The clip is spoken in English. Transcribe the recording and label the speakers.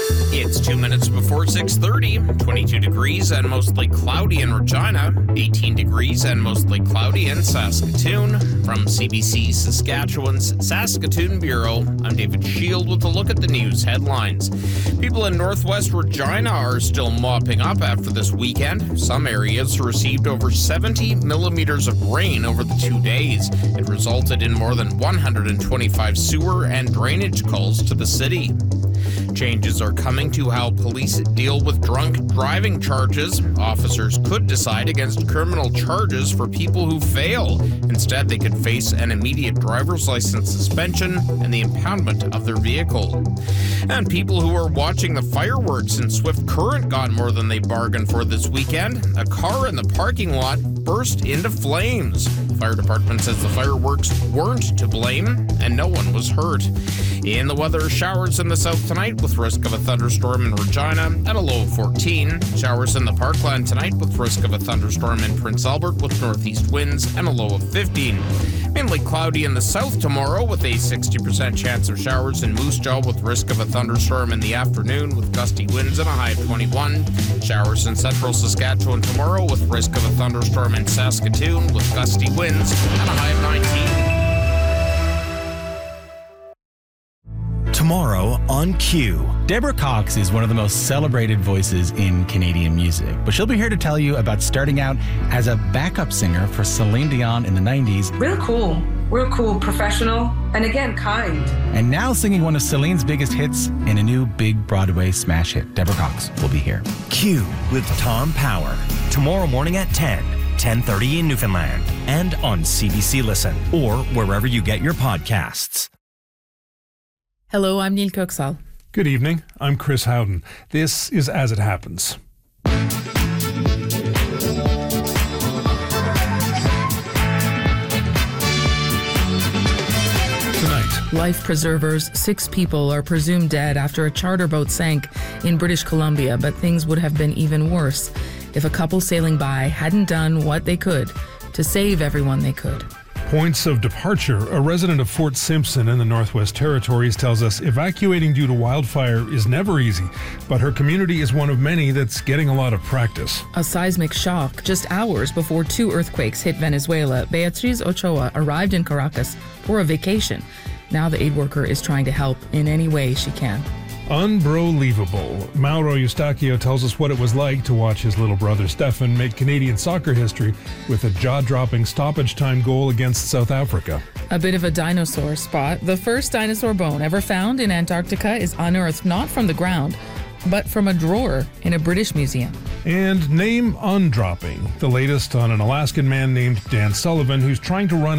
Speaker 1: It's 2 minutes before 6:30, 22 degrees and mostly cloudy in Regina, 18 degrees and mostly cloudy in Saskatoon. From CBC Saskatchewan's Saskatoon Bureau, I'm David Shield with a look at the news headlines. People in northwest Regina are still mopping up after this weekend. Some areas received over 70 millimeters of rain over the 2 days. It resulted in more than 125 sewer and drainage calls to the city. Changes are coming to how police deal with drunk driving charges. Officers could decide against criminal charges for people who fail. Instead, they could face an immediate driver's license suspension and the impoundment of their vehicle. And people who are watching the fireworks in Swift Current got more than they bargained for this weekend. A car in the parking lot burst into flames. The fire department says the fireworks weren't to blame and no one was hurt. In the weather, showers in the south tonight with risk of a thunderstorm in Regina at a low of 14. Showers in the Parkland tonight with risk of a thunderstorm in Prince Albert with northeast winds and a low of 15. Mainly cloudy in the south tomorrow with a 60% chance of showers in Moose Jaw with risk of a thunderstorm in the afternoon with gusty winds and a high of 21. Showers in central Saskatchewan tomorrow with risk of a thunderstorm in Saskatoon with gusty winds and a high of 19.
Speaker 2: Tomorrow on Q.
Speaker 3: Deborah Cox is one of the most celebrated voices in Canadian music, but she'll be here to tell you about starting out as a backup singer for Celine Dion in the 90s.
Speaker 4: Real cool, professional, and again, kind.
Speaker 3: And now singing one of Celine's biggest hits in a new big Broadway smash hit. Deborah Cox will be here.
Speaker 2: Q with Tom Power. Tomorrow morning at 10:30 in Newfoundland, and on CBC Listen, or wherever you get your podcasts.
Speaker 5: Hello, I'm Neil Coxall.
Speaker 6: Good evening, I'm Chris Howden. This is As It Happens. Tonight.
Speaker 5: Life preservers, 6 people are presumed dead after a charter boat sank in British Columbia, but things would have been even worse if a couple sailing by hadn't done what they could to save everyone they could.
Speaker 6: Points of departure. A resident of Fort Simpson in the Northwest Territories tells us evacuating due to wildfire is never easy, but her community is one of many that's getting a lot of practice.
Speaker 5: A seismic shock just hours before 2 earthquakes hit Venezuela. Beatriz Ochoa arrived in Caracas for a vacation. Now the aid worker is trying to help in any way she can.
Speaker 6: Unbelievable. Mauro Eustachio tells us what it was like to watch his little brother Stefan make Canadian soccer history with a jaw-dropping stoppage time goal against South Africa.
Speaker 5: A bit of a dinosaur spot. The first dinosaur bone ever found in Antarctica is unearthed not from the ground, but from a drawer in a British museum.
Speaker 6: And name undropping, the latest on an Alaskan man named Dan Sullivan who's trying to run